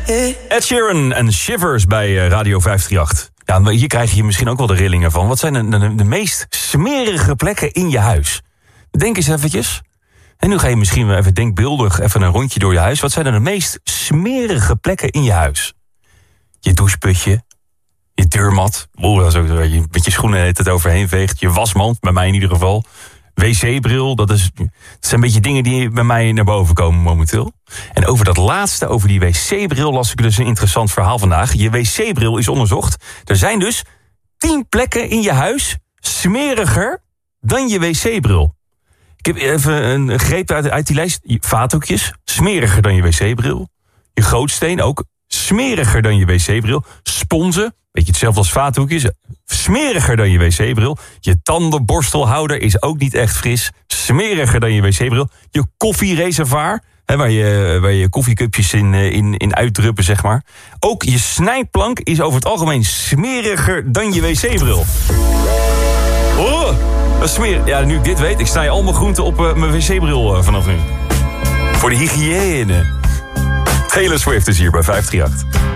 Ed Sheeran en Shivers bij Radio 538. Ja, maar hier krijg je misschien ook wel de rillingen van. Wat zijn de meest smerige plekken in je huis? Denk eens eventjes. En nu ga je misschien wel even denkbeeldig even een rondje door je huis. Wat zijn de meest smerige plekken in je huis? Je doucheputje, je deurmat. Dat is ook zo, je met je schoenen het overheen veegt. Je wasmand, bij mij in ieder geval. Wc-bril, dat zijn een beetje dingen die bij mij naar boven komen momenteel. En over dat laatste, over die wc-bril, las ik dus een interessant verhaal vandaag. Je wc-bril is onderzocht. Er zijn dus 10 plekken in je huis smeriger dan je wc-bril. Ik heb even een greep uit die lijst. Vaathoekjes, smeriger dan je wc-bril. Je gootsteen ook, smeriger dan je wc-bril. Sponsen, beetje hetzelfde als vaathoekjes, smeriger dan je wc-bril. Je tandenborstelhouder is ook niet echt fris, smeriger dan je wc-bril. Je koffiereservoir, waar je koffiecupjes in uitdruppen, zeg maar. Ook je snijplank is over het algemeen smeriger dan je wc-bril. Oh, dat is smerig. Ja, nu ik dit weet, ik snij al mijn groenten op mijn wc-bril vanaf nu. Voor de hygiëne. Taylor Swift is hier bij 538.